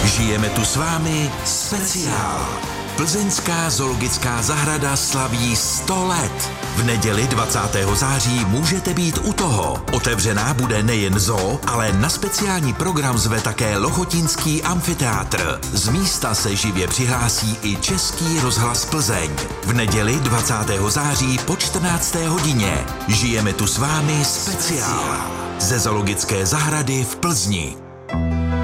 Žijeme tu s vámi speciál. Plzeňská zoologická zahrada slaví 100 let. V neděli 20. září můžete být u toho. Otevřená bude nejen zoo, ale na speciální program zve také Lochotínský amfiteátr. Z místa se živě přihlásí i Český rozhlas Plzeň. V neděli 20. září po 14. hodině. Žijeme tu s vámi speciál. Ze zoologické zahrady v Plzni.